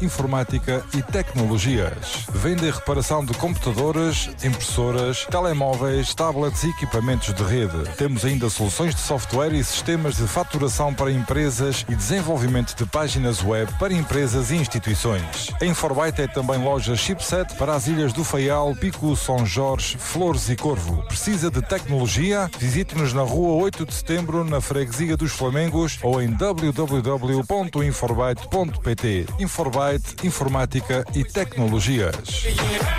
Informática e Tecnologias. Venda e reparação de computadores, impressoras, telemóveis, tablets e equipamentos de rede. Temos ainda soluções de software e sistemas de faturação para empresas e desenvolvimento de páginas web para empresas e instituições. A Inforbyte é também loja chipset para as ilhas do Faial, Pico, São Jorge, Flores e Corvo. Precisa de tecnologia? Visite-nos na rua 8 de setembro, na freguesia dos Flamengos ou em www.inforbyte.pt. Inforbyte, Informática e Tecnologias.